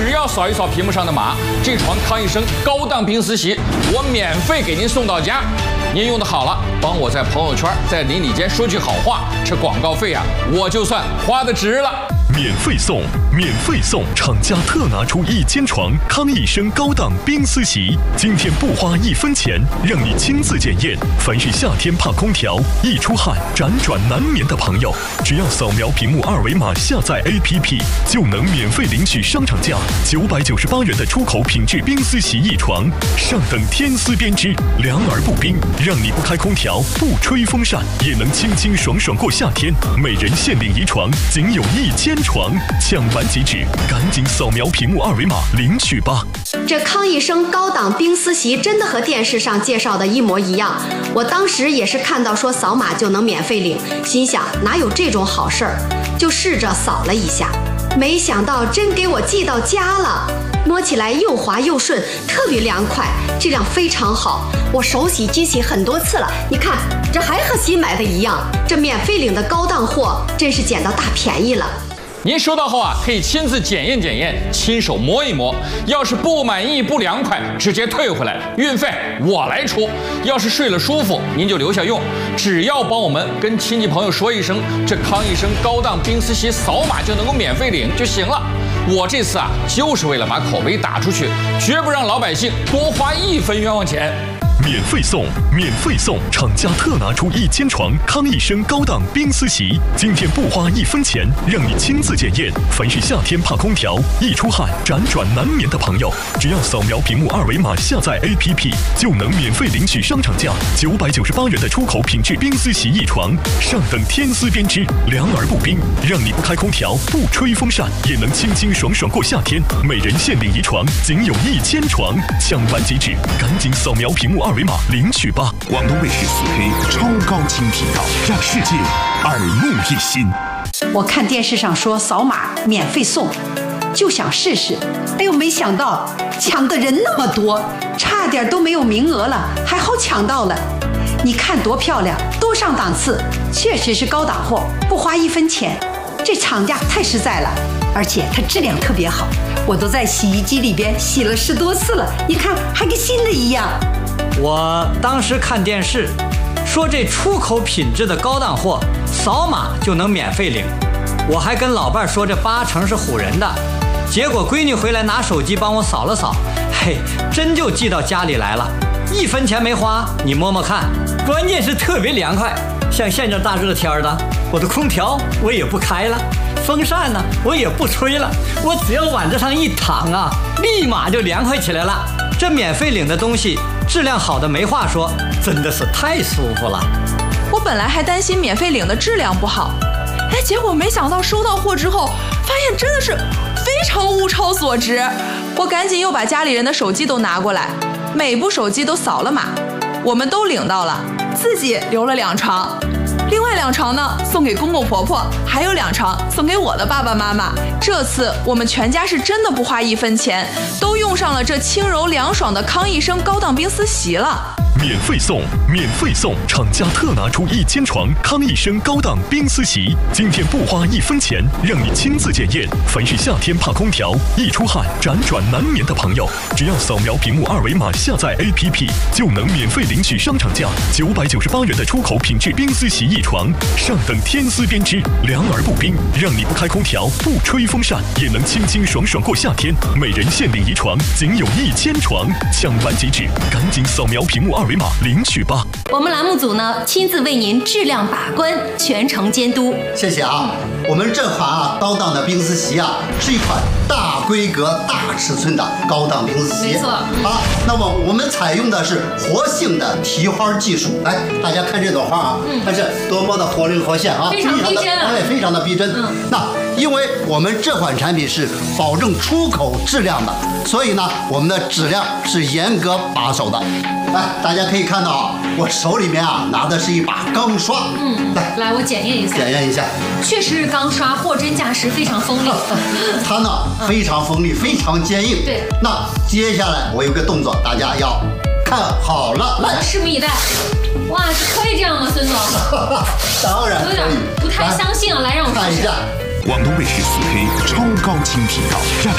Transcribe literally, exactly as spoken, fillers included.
只要扫一扫屏幕上的码，这床康医生高档冰丝席我免费给您送到家。您用的好了，帮我在朋友圈、在邻里间说句好话，这广告费啊，我就算花的值了。 免费送，免费送！厂家特拿出一间床，康医生高档冰丝席，今天不花一分钱，让你亲自检验。凡是夏天怕空调、易出汗、辗转难眠的朋友，只要扫描屏幕二维码下载 A P P， 就能免费领取商场价九百九十八元的出口品质冰丝席一床，上等天丝编织，凉而不冰，让你不开空调、不吹风扇，也能清清爽爽过夏天。每人限领一床，仅有一千床，抢完即止，赶紧扫描屏幕二维码领取吧。 这康医生高档冰丝席真的和电视上介绍的一模一样，我当时也是看到说扫码就能免费领，心想哪有这种好事儿，就试着扫了一下，没想到真给我寄到家了。摸起来又滑又顺，特别凉快，质量非常好。我手洗机洗很多次了，你看这还和新买的一样。这免费领的高档货真是捡到大便宜了。 您收到后啊，可以亲自检验检验，亲手摸一摸。要是不满意、不凉快，直接退回来，运费我来出。要是睡了舒服，您就留下用。只要帮我们跟亲戚朋友说一声，这康医生高档冰丝席扫码就能够免费领就行了。我这次啊，就是为了把口碑打出去，绝不让老百姓多花一分冤枉钱。 免费送，免费送！厂家特拿出一间床，康医生高档冰丝席，今天不花一分钱，让你亲自检验。凡是夏天怕空调、易出汗、辗转难眠的朋友，只要扫描屏幕二维码下载 A P P， 就能免费领取商场价九百九十八元的出口品质冰丝席一床，上等天丝编织，凉而不冰，让你不开空调、不吹风扇，也能清清爽爽过夏天。每人限领一床，仅有一千床，抢完即止，赶紧扫描屏幕二维码领取吧！ 广东卫视四 K 超高清频道，让世界耳目一新。 我看电视上说扫码免费送，就想试试。哎呦，没想到抢的人那么多，差点都没有名额了，还好抢到了。你看多漂亮，多上档次，确实是高档货，不花一分钱。这厂家太实在了，而且它质量特别好，我都在洗衣机里边洗了十多次了，你看还跟新的一样。 我当时看电视说这出口品质的高档货扫码就能免费领，我还跟老伴说这八成是唬人的，结果闺女回来拿手机帮我扫了扫，嘿，真就寄到家里来了，一分钱没花，你摸摸看，关键是特别凉快。像现在大热天的，我的空调我也不开了，风扇呢我也不吹了，我只要往这上一躺啊，立马就凉快起来了。这免费领的东西质量好的没话说，真的是太舒服了。 我本来还担心免费领的质量不好，哎，结果没想到收到货之后，发现真的是非常物超所值。我赶紧又把家里人的手机都拿过来，每部手机都扫了码，我们都领到了，自己留了两床，另外两床呢送给公公婆婆，还有两床送给我的爸爸妈妈。这次我们全家是真的不花一分钱，都用上了这轻柔凉爽的康医生高档冰丝席了。 免费送，免费送！厂家特拿出一间床，康医生高档冰丝席，今天不花一分钱，让你亲自检验。凡是夏天怕空调、易出汗、辗转难眠的朋友，只要扫描屏幕二维码下载 A P P， 就能免费领取商场价九百九十八元的出口品质冰丝席一床，上等天丝编织，凉而不冰，让你不开空调、不吹风扇，也能清清爽爽过夏天。每人限领一床，仅有一千床，抢完即止，赶紧扫描屏幕二维码领取吧！ 我们栏目组呢亲自为您质量把关，全程监督。 谢谢啊！我们这款啊高档的冰丝席啊，是一款大规格、大尺寸的高档冰丝席。 没错啊， 那么我们采用的是活性的提花技术。来，大家看这朵花啊，嗯、看这多么的活灵活现啊， 非常逼真啊， 哎，非常的逼真。嗯、那因为我们这款产品是保证出口质量的，所以呢，我们的质量是严格把守的。来，大家可以看到啊，我手里面啊拿的是一把钢刷。 嗯，来，来，我检验一下。 检验一下， 确实是钢刷，货真价实，非常锋利。 它呢非常锋利，非常坚硬。 对。 那接下来我有个动作，大家要看好了，来， 拭目以待。哇，可以这样吗，孙总？ 当然可以。 有点不太相信啊，来，让我看一下。 广东卫视四 K 超高清频道，让